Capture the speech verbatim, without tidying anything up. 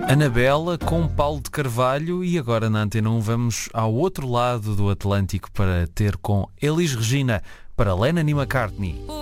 Anabela com Paulo de Carvalho e agora na Antena um vamos ao outro lado do Atlântico para ter com Elis Regina para Lennon e McCartney.